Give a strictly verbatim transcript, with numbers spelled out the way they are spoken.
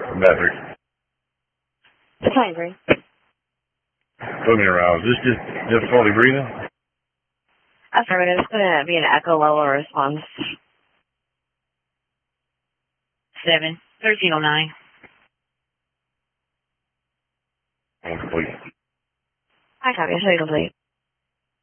Metric. Hungry. Swimming around. Is this just difficulty breathing? Affirmative. It's going to be an echo level response. Seven. thirteen oh nine. Complete. I copy. Show you complete.